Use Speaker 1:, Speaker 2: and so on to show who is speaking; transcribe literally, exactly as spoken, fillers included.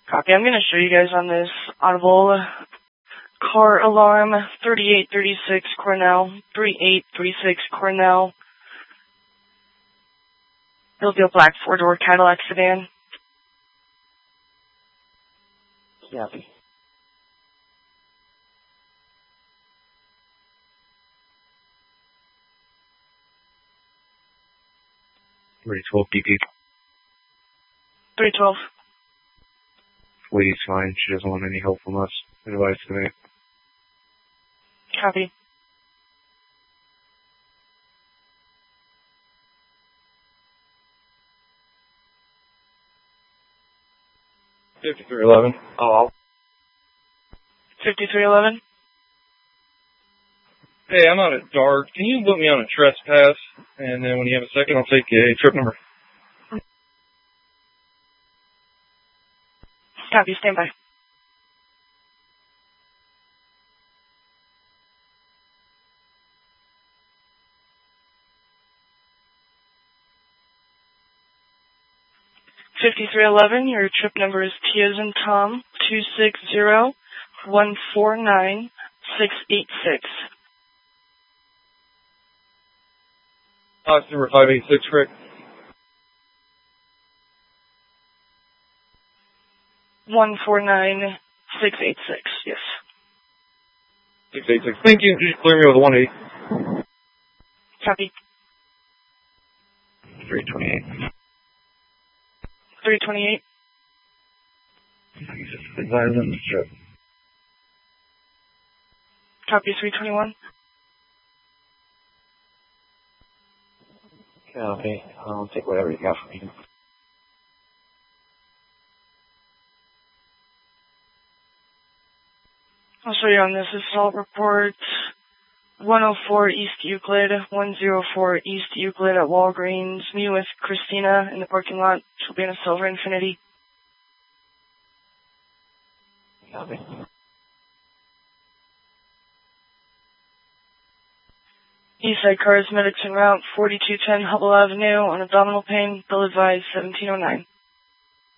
Speaker 1: Copy. I'm going to show you guys on this audible car alarm. thirty-eight thirty-six Cornell. thirty-eight thirty-six Cornell. Hillsdale black four-door Cadillac sedan.
Speaker 2: Copy.
Speaker 3: three twelve B P.
Speaker 1: three twelve.
Speaker 3: Lady's fine. She doesn't want any help from us. Advice to me.
Speaker 1: Copy.
Speaker 4: fifty-three eleven.
Speaker 2: Oh.
Speaker 1: fifty-three eleven.
Speaker 4: Hey, I'm out at dark. Can you book me on a trespass? And then when you have a second, I'll take a trip number.
Speaker 1: Copy. Stand by. fifty-three eleven, your trip number is T as in Tom, two six zero one four nine six eight six.
Speaker 4: Box number five eight six, correct?
Speaker 1: one four nine six eight six, yes.
Speaker 4: six eight six. Thank you. Just clear me with a one eight.
Speaker 1: Copy.
Speaker 3: three twenty-eight.
Speaker 1: three twenty-eight.
Speaker 3: Advise on the strip.
Speaker 1: Copy. three twenty-one.
Speaker 2: Copy. I'll take whatever you got for me.
Speaker 1: I'll show you on this assault report. one oh four East Euclid, one oh four East Euclid at Walgreens. Me with Christina in the parking lot. She'll be in a silver Infiniti.
Speaker 2: Copy.
Speaker 1: Eastside Cars Medics en route, forty-two ten Hubble Avenue on abdominal pain. Bill advised seventeen oh nine.